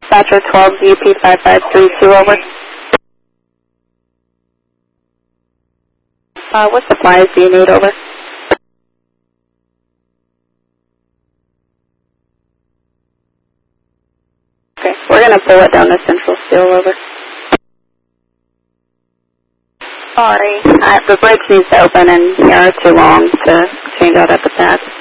Dispatcher 12 UP5532, over. What supplies do you need, over? Okay, we're going to pull it down to Central Steel, over. Sorry. The bridge needs to open and here are too long to change out at the pad.